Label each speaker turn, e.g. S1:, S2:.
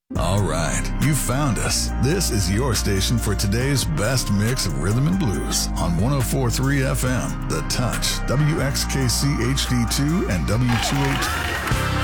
S1: All right, you found us. This is your station for today's best mix of rhythm and blues on 104.3 FM, The Touch, WXKC HD2 and W2H.